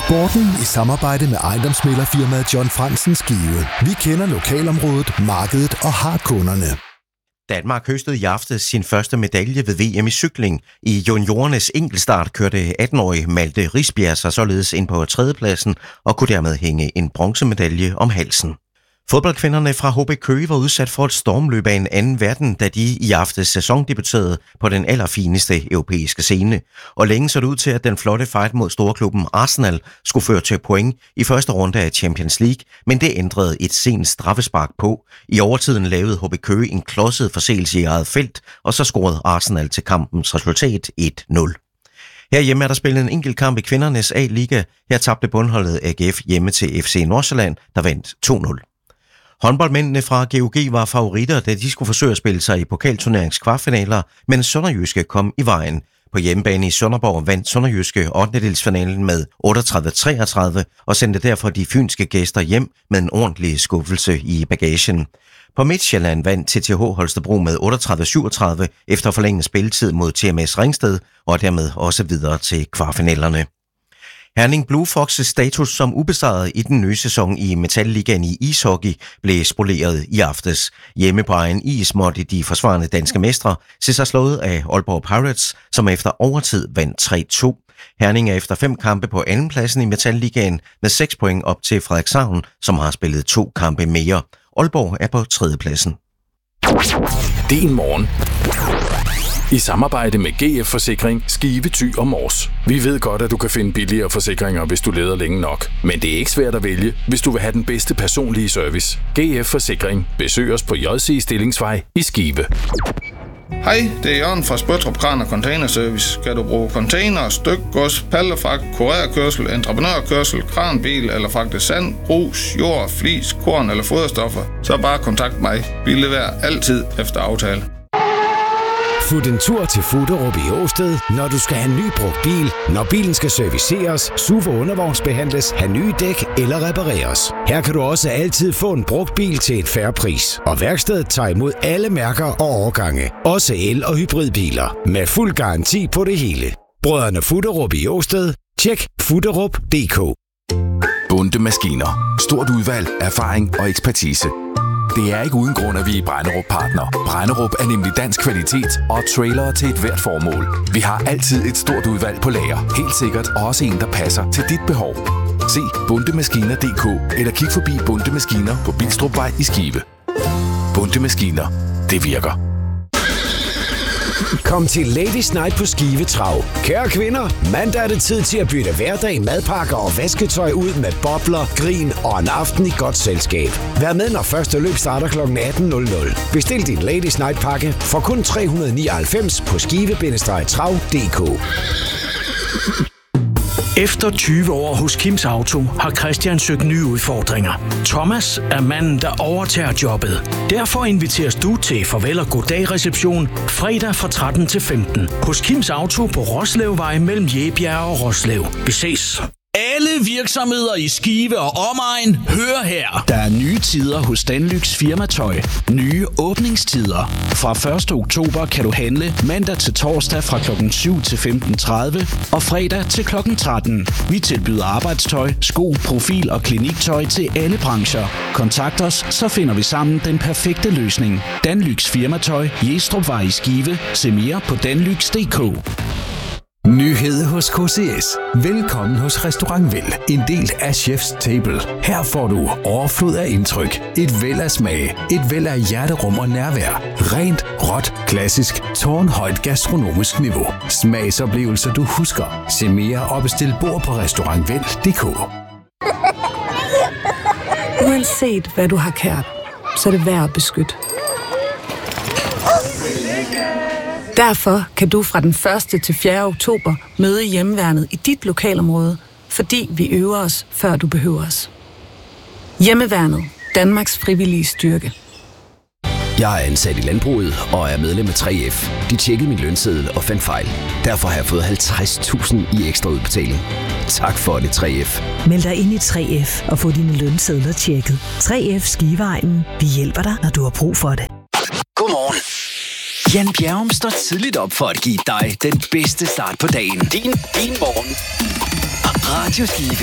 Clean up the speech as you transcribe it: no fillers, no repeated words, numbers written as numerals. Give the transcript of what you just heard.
Sporten i samarbejde med ejendomsmæglerfirmaet John Fransen Skive. Vi kender lokalområdet, markedet og har kunderne. Danmark høstede i aftes sin første medalje ved VM i cykling. I juniorernes enkeltstart kørte 18-årige Malte Risbjerg sig således ind på tredjepladsen og kunne dermed hænge en bronzemedalje om halsen. Fodboldkvinderne fra HB Køge var udsat for et stormløb af en anden verden, da de i aftes sæsondebuterede på den allerfineste europæiske scene. Og længe så det ud til, at den flotte fight mod storklubben Arsenal skulle føre til point i første runde af Champions League, men det ændrede et sent straffespark på. I overtiden lavede HB Køge en klodset forseelse i eget felt, og så scorede Arsenal til kampens resultat 1-0. Herhjemme er der spillet en enkelt kamp i kvindernes A-liga. Her tabte bundholdet AGF hjemme til FC Nordsjælland, der vandt 2-0. Håndboldmændene fra GOG var favoritter, da de skulle forsøge at spille sig i pokalturneringens kvartfinaler, men Sønderjyske kom i vejen. På hjemmebane i Sønderborg vandt Sønderjyske 8. finalen med 38-33 og sendte derfor de fynske gæster hjem med en ordentlig skuffelse i bagagen. På Midtjylland vandt TTH Holstebro med 38-37 efter forlænget spilletid mod TMS Ringsted og dermed også videre til kvartfinalerne. Herning Blue Foxes status som ubesejret i den nye sæson i Metal-ligaen i ishockey blev spoleret i aftes. Hjemme på egen is måtte de forsvarende danske mestre se sig slået af Aalborg Pirates, som efter overtid vandt 3-2. Herning er efter 5 kampe på andenpladsen i Metal-ligaen med 6 point op til Frederikshavn, som har spillet 2 kampe mere. Aalborg er på 3. pladsen. Din morgen. I samarbejde med GF Forsikring, Skive, Thy og Mors. Vi ved godt, at du kan finde billigere forsikringer, hvis du leder længe nok. Men det er ikke svært at vælge, hvis du vil have den bedste personlige service. GF Forsikring. Besøg os på JC Stillingsvej i Skive. Hej, det er Jørgen fra Spøttrup Kran og Container Service. Skal du bruge container, stykgods, pallefragt, kurerkørsel, entreprenørkørsel, kranbil eller fragte sand, grus, jord, flis, korn eller foderstoffer, så bare kontakt mig. Vi leverer altid efter aftale. Fut en tur til Fuderup i Åsted, når du skal have en ny brugt bil, når bilen skal serviceres, SUV og undervognsbehandles, have nye dæk eller repareres. Her kan du også altid få en brugt bil til et fair pris. Og værkstedet tager imod alle mærker og årgange. Også el- og hybridbiler. Med fuld garanti på det hele. Brødrene Fuderup i Åsted. Tjek fuderup.dk. Bunde Maskiner. Stort udvalg, erfaring og ekspertise. Det er ikke uden grund, at vi er Brenderup Partner. Brenderup er nemlig dansk kvalitet og trailere til et hvert formål. Vi har altid et stort udvalg på lager. Helt sikkert også en, der passer til dit behov. Se bundemaskiner.dk eller kig forbi Bunde Maskiner på Bilstrupvej i Skive. Bunde Maskiner. Det virker. Kom til Ladies Night på Skive Trav. Kære kvinder, mandag er det tid til at bytte hverdag, madpakker og vasketøj ud med bobler, grin og en aften i godt selskab. Vær med, når første løb starter kl. 18.00. Bestil din Ladies Night pakke for kun 399 på skive-trav.dk. Efter 20 år hos Kims Auto har Christian søgt nye udfordringer. Thomas er manden, der overtager jobbet. Derfor inviteres du til farvel og goddag reception fredag fra 13 til 15 hos Kims Auto på Roslevvej mellem Jebjerg og Roslev. Vi ses. Alle virksomheder i Skive og omegn, hør her. Der er nye tider hos Danlyks firmatøj. Nye åbningstider. Fra 1. oktober kan du handle mandag til torsdag fra kl. 7 til 15.30 og fredag til kl. 13. Vi tilbyder arbejdstøj, sko, profil og kliniktøj til alle brancher. Kontakt os, så finder vi sammen den perfekte løsning. Danlyks firmatøj, Jestrupvej i Skive. Se mere på danlyks.dk. Nyhed hos KCS. Velkommen hos Restaurant Vel, en del af Chef's Table. Her får du overflod af indtryk, et væld af smag, et væld af hjerterum og nærvær. Rent, råt, klassisk, tårnhøjt gastronomisk niveau. Smagsoplevelser du husker. Se mere og bestil bord på restaurantvel.dk. Uanset hvad du har kært, så er det værd at beskytte. Derfor kan du fra den 1. til 4. oktober møde Hjemmeværnet i dit lokalområde, fordi vi øver os, før du behøver os. Hjemmeværnet. Danmarks frivillige styrke. Jeg er ansat i landbruget og er medlem af 3F. De tjekkede min lønseddel og fandt fejl. Derfor har jeg fået 50.000 i ekstra udbetaling. Tak for det, 3F. Meld dig ind i 3F og få dine lønsedler tjekket. 3F Skiveegnen. Vi hjælper dig, når du har brug for det. Godmorgen. Jan Bjerrum står tidligt op for at give dig den bedste start på dagen. Din morgen. Radio Skive.